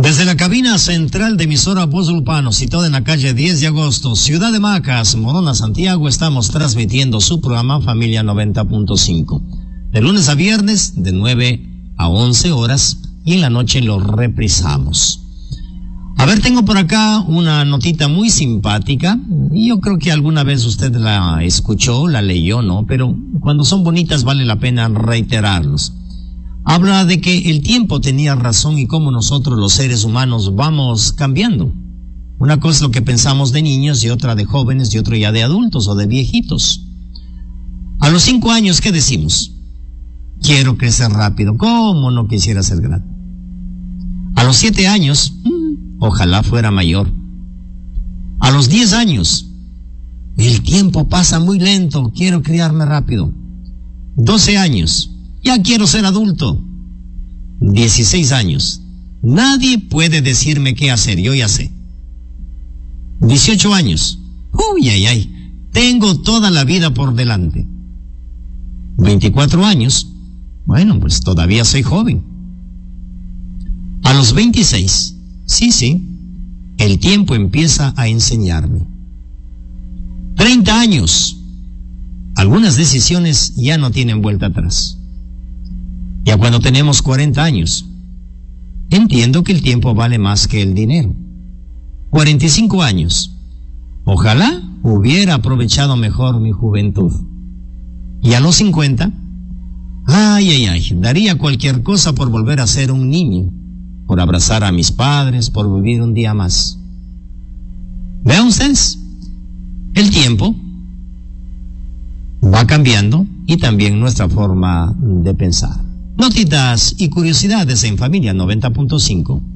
Desde la cabina central de emisora Voz Lupano, situada en la calle 10 de agosto, Ciudad de Macas, Morona, Santiago, estamos transmitiendo su programa Familia 90.5. De lunes a viernes, de 9 a 11 horas, y en la noche lo reprisamos. A ver, tengo por acá una notita muy simpática, y yo creo que alguna vez usted la escuchó, la leyó, ¿no? Pero cuando son bonitas vale la pena reiterarlos. Habla de que el tiempo tenía razón y cómo nosotros los seres humanos vamos cambiando. Una cosa es lo que pensamos de niños y otra de jóvenes y otra ya de adultos o de viejitos. A los 5 años, ¿qué decimos? Quiero crecer rápido. ¿Cómo no quisiera ser grande? A los 7 años, ojalá fuera mayor. A los 10 años, el tiempo pasa muy lento, quiero criarme rápido. 12 años, ya quiero ser adulto. 16 años. Nadie puede decirme qué hacer, yo ya sé. 18 años. Tengo toda la vida por delante. 24 años. Bueno, pues todavía soy joven. A los 26. Sí, el tiempo empieza a enseñarme. 30 años. Algunas decisiones ya no tienen vuelta atrás. Ya cuando tenemos 40 años, entiendo que el tiempo vale más que el dinero. 45 años. Ojalá hubiera aprovechado mejor mi juventud. Y a los 50, daría cualquier cosa por volver a ser un niño, por abrazar a mis padres, por vivir un día más. Vean ustedes, el tiempo va cambiando y también nuestra forma de pensar. Notitas y curiosidades en Familia 90.5.